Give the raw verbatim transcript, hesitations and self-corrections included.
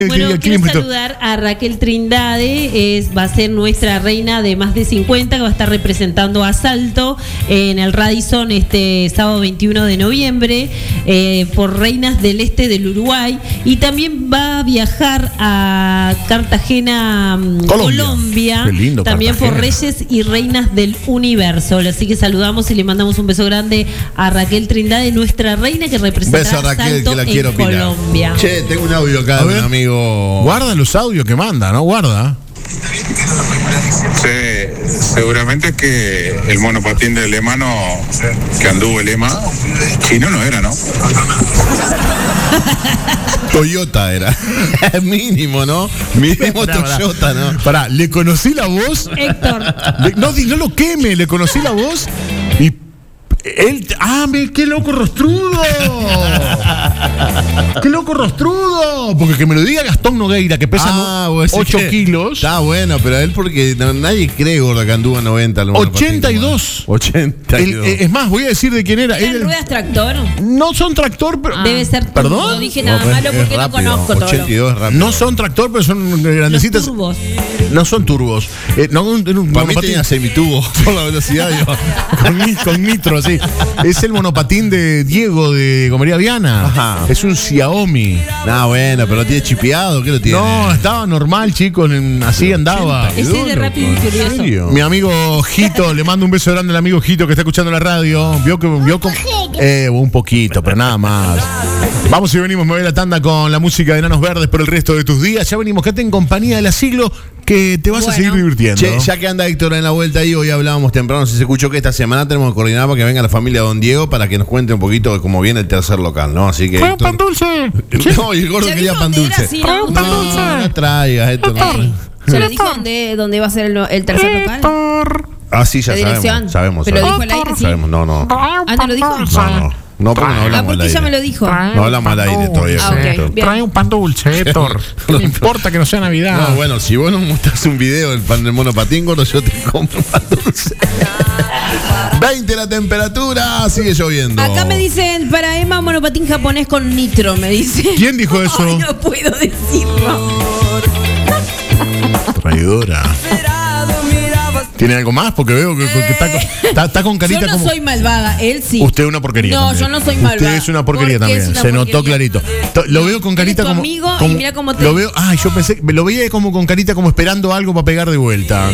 Bueno, quiero saludar a Raquel Trindade, es, va a ser nuestra reina de más de cincuenta, que va a estar representando a Salto en el Radisson este sábado veintiuno de noviembre, eh, por Reinas del Este del Uruguay, y también va a viajar a Cartagena, Colombia, Colombia Qué lindo, también Cartagena. por Reyes y Reinas del Universo. Así que saludamos y le mandamos un beso grande a Raquel Trindade, nuestra reina que representa Beso a Raquel, Salto que la en quiero opinar. Colombia. Che, tengo un audio acá A de ver. un amigo. Guarda los audios que manda, ¿no? Guarda. Sí, seguramente que el monopatín del Lemano que anduvo el Lema, chino no era, ¿no? Toyota era. Mínimo, ¿no? Mínimo Pará, pará. Toyota, ¿no? Pará, le conocí la voz. Héctor. Le- no, di- no lo queme, le conocí la voz y él. ¡Ah, me, qué loco rostrudo! ¡Qué loco rostrudo! Porque que me lo diga Gastón Nogueira, que pesa Ah, vos decís ocho que- kilos. Está bueno, pero él porque no- nadie cree, gordo, que anduvo a noventa. al monopatín, ochenta y dos. como él. ochenta y El- dos. eh, es más, voy a decir de quién era. ¿Eran Él- ruedas tractor? no son tractor, pero. Debe ser turbo. ¿Perdón? No dije No, nada pero malo es porque no rápido, conozco todo. ochenta y dos es rápido. No son tractor, pero son Los grandecitas. turbos. No son turbos. Eh, no, un, un Para mí monopatín- tenía semitubo por la velocidad. Digo. con, ni- con nitro, sí. Es el monopatín de Diego de Comería Viana. Ajá. Es un Xiaomi. No, bueno, pero lo tiene chipeado. ¿Qué lo tiene? No, estaba normal, chicos. en- Así andaba. Ese es de Rápido y ¿En Furioso. serio? Mi amigo Jito, le mando un beso grande al amigo Jito que está escuchando la radio. Vio que vio como. Eh, un poquito, pero nada más. Vamos y venimos, me voy a la tanda con la música de Enanos Verdes por el resto de tus días. Ya venimos, quédate en compañía de la siglo que te vas a Bueno. seguir divirtiendo. Che, ya que anda Héctor en la vuelta ahí, hoy hablábamos temprano, si se escuchó que esta semana tenemos que coordinar para que venga la familia Don Diego para que nos cuente un poquito de cómo viene el tercer local, ¿no? Así que. ¡Trae un Héctor- pan dulce! No, y el gordo Ya quería dijo pan dónde era, dulce. sí, Trae ¿no? un pan No, dulce. no traigas esto. Ey, ¿se lo dijo dónde, dónde va a ser el, el tercer local? Héctor. Ah, sí, ya La sabemos. dirección. Sabemos. Pero sabemos. dijo al aire, sí. Sabemos, no, no. Ah, ¿no lo dijo? No, no. No, porque no Ah, hablamos al porque aire. ya me lo dijo. No hablamos al aire todavía. Ah, con ok. Héctor. Bien. Trae un pan dulce, Héctor. No me importa que no sea Navidad. No, bueno, si vos no mostrás un video del pan del monopatín, gordo, yo te compro un pan dulce. veinte la temperatura, sigue lloviendo. Acá me dicen, para Emma, monopatín japonés con nitro, me dice. ¿Quién dijo eso? Ay, no puedo decirlo. Traidora. ¿Tiene algo más? Porque veo que, que está, con- está, está con carita Yo no como. soy malvada, él sí. Usted es una porquería. No, también. yo no soy malvada. Usted es una porquería Porque también. es una Se notó porquería. clarito. To- Lo veo con Él carita es tu como. amigo y como- mira cómo te- Lo veo. Ah, yo pensé. Lo veía como con carita como esperando algo para pegar de vuelta.